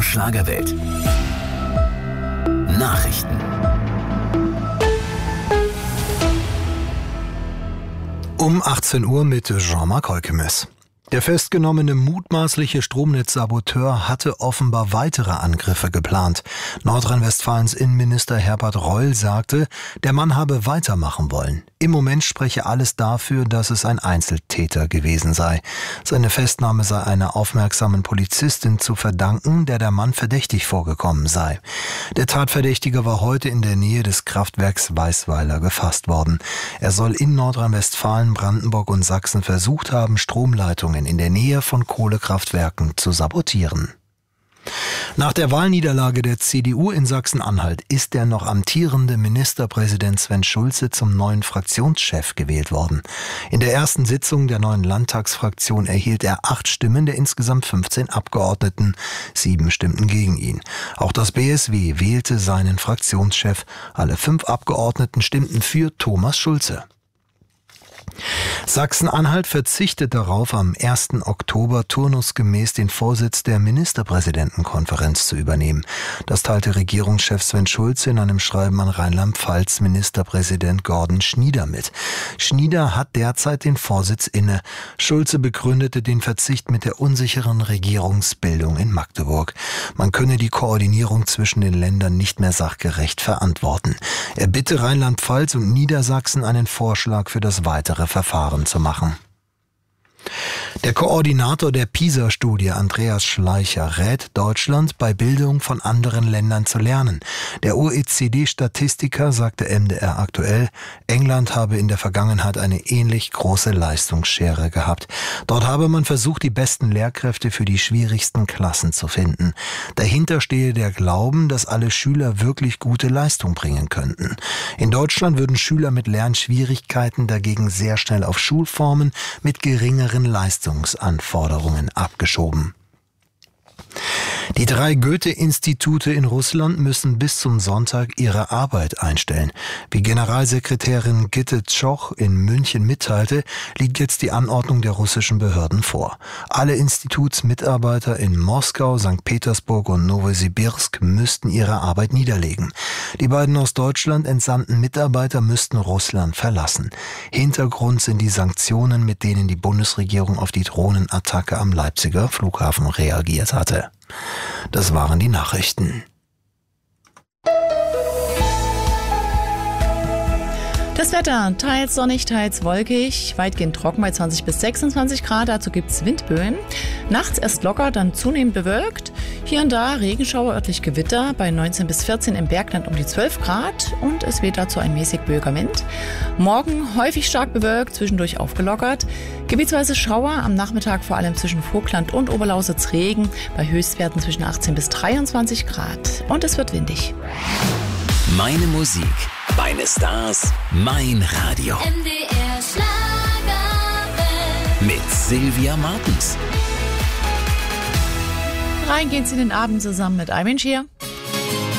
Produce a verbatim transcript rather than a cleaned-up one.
Schlagerwelt. Nachrichten. Um achtzehn Uhr mit Jean-Marc Holkemes. Der festgenommene mutmaßliche Stromnetzsaboteur hatte offenbar weitere Angriffe geplant. Nordrhein-Westfalens Innenminister Herbert Reul sagte, der Mann habe weitermachen wollen. Im Moment spreche alles dafür, dass es ein Einzeltäter gewesen sei. Seine Festnahme sei einer aufmerksamen Polizistin zu verdanken, der der Mann verdächtig vorgekommen sei. Der Tatverdächtige war heute in der Nähe des Kraftwerks Weißweiler gefasst worden. Er soll in Nordrhein-Westfalen, Brandenburg und Sachsen versucht haben, Stromleitungen in der Nähe von Kohlekraftwerken zu sabotieren. Nach der Wahlniederlage der C D U in Sachsen-Anhalt ist der noch amtierende Ministerpräsident Sven Schulze zum neuen Fraktionschef gewählt worden. In der ersten Sitzung der neuen Landtagsfraktion erhielt er acht Stimmen der insgesamt fünfzehn Abgeordneten. Sieben stimmten gegen ihn. Auch das B S W wählte seinen Fraktionschef. Alle fünf Abgeordneten stimmten für Thomas Schulze. Sachsen-Anhalt verzichtet darauf, am ersten Oktober turnusgemäß den Vorsitz der Ministerpräsidentenkonferenz zu übernehmen. Das teilte Regierungschef Sven Schulze in einem Schreiben an Rheinland-Pfalz Ministerpräsident Gordon Schnieder mit. Schnieder hat derzeit den Vorsitz inne. Schulze begründete den Verzicht mit der unsicheren Regierungsbildung in Magdeburg. Man könne die Koordinierung zwischen den Ländern nicht mehr sachgerecht verantworten. Er bitte Rheinland-Pfalz und Niedersachsen, einen Vorschlag für das weitere Verfahren zu machen. Der Koordinator der PISA-Studie, Andreas Schleicher, rät Deutschland, bei Bildung von anderen Ländern zu lernen. Der O E C D-Statistiker sagte M D R aktuell, England habe in der Vergangenheit eine ähnlich große Leistungsschere gehabt. Dort habe man versucht, die besten Lehrkräfte für die schwierigsten Klassen zu finden. Dahinter stehe der Glauben, dass alle Schüler wirklich gute Leistung bringen könnten. In Deutschland würden Schüler mit Lernschwierigkeiten dagegen sehr schnell auf Schulformen mit geringeren Leistungsanforderungen abgeschoben. Die drei Goethe-Institute in Russland müssen bis zum Sonntag ihre Arbeit einstellen. Wie Generalsekretärin Gitte Tschoch in München mitteilte, liegt jetzt die Anordnung der russischen Behörden vor. Alle Institutsmitarbeiter in Moskau, Sankt Petersburg und Nowosibirsk müssten ihre Arbeit niederlegen. Die beiden aus Deutschland entsandten Mitarbeiter müssten Russland verlassen. Hintergrund sind die Sanktionen, mit denen die Bundesregierung auf die Drohnenattacke am Leipziger Flughafen reagiert hatte. Das waren die Nachrichten. Das Wetter, teils sonnig, teils wolkig, weitgehend trocken bei zwanzig bis sechsundzwanzig Grad, dazu gibt es Windböen. Nachts erst locker, dann zunehmend bewölkt. Hier und da Regenschauer, örtlich Gewitter, bei neunzehn bis vierzehn im Bergland um die zwölf Grad und es weht dazu ein mäßig böiger Wind. Morgen häufig stark bewölkt, zwischendurch aufgelockert. Gebietsweise Schauer, am Nachmittag vor allem zwischen Vogtland und Oberlausitz Regen, bei Höchstwerten zwischen achtzehn bis dreiundzwanzig Grad und es wird windig. Meine Musik, meine Stars, mein Radio. M D R Schlagerwelt. Mit Sylvia Martens. Rein geht's in den Abend zusammen mit Iman Shear.